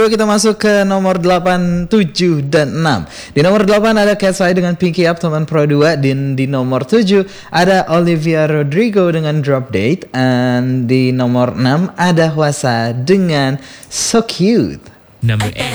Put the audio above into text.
Kita masuk ke nomor 8, 7, dan 6. Di nomor 8 ada Cat's Eye dengan Pinky Up teman Pro 2. Dan di nomor 7 ada Olivia Rodrigo dengan Drop Date. Dan di nomor 6 ada Hwasa dengan So Cute. Number 8.